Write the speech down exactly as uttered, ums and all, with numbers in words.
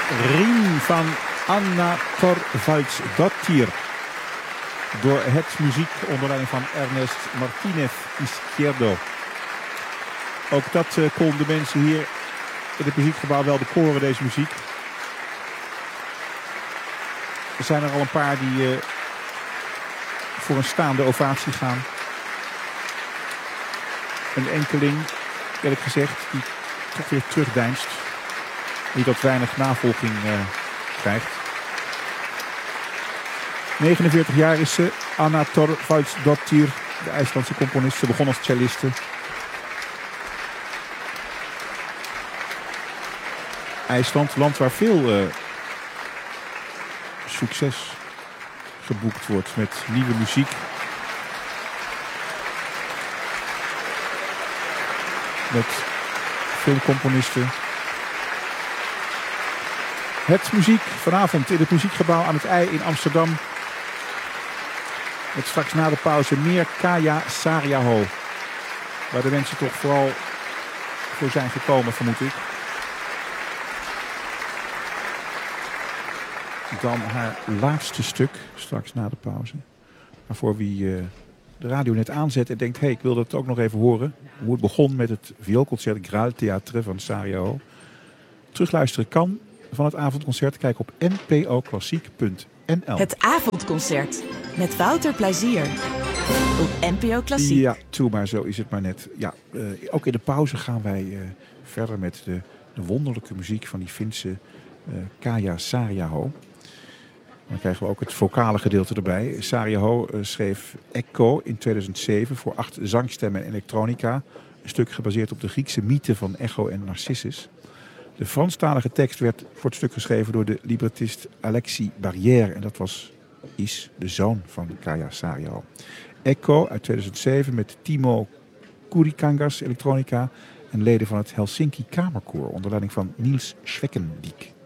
Riem van Anna Thorvaldsdottir. Door het muziek onder leiding van Ernest Martinez Izquierdo. Ook dat uh, konden de mensen hier in het muziekgebouw wel bekoren, deze muziek. Er zijn er al een paar die uh, voor een staande ovatie gaan. Een enkeling, eerlijk gezegd, die toch weer terugdeinst. Die dat weinig navolging uh, krijgt. negenenveertig jaar is ze, Anna Thorvaldsdottir, de IJslandse componist. Ze begon als celliste. IJsland, land waar veel uh, succes geboekt wordt met nieuwe muziek. Met filmcomponisten. Het muziek vanavond in het muziekgebouw aan het IJ in Amsterdam. Met straks na de pauze meer Kaya Saariaho. Waar de mensen toch vooral voor zijn gekomen, vermoed ik. Dan haar laatste stuk, straks na de pauze. Maar voor wie uh, de radio net aanzet en denkt, hé, hey, ik wil dat ook nog even horen. Hoe het begon met het vioolconcert Graal Theatre van Saariaho. Terugluisteren kan van het avondconcert. Kijk op n p o klassiek punt n l. Het avondconcert met Wouter Plezier op N P O Klassiek. Ja, toe, maar zo is het maar net. Ja, uh, ook in de pauze gaan wij uh, verder met de, de wonderlijke muziek van die Finse uh, Kaya Saariaho. Dan krijgen we ook het vocale gedeelte erbij. Saariaho uh, schreef Echo in tweeduizend zeven voor acht zangstemmen en elektronica. Een stuk gebaseerd op de Griekse mythe van Echo en Narcissus. De Franstalige tekst werd voor het stuk geschreven door de librettist Alexis Barrière. En dat was, is de zoon van Kaya Saariaho. Echo uit tweeduizend zeven met Timo Kurikangas elektronica. En leden van het Helsinki Kamerkoor onder leiding van Niels Schweckendijk.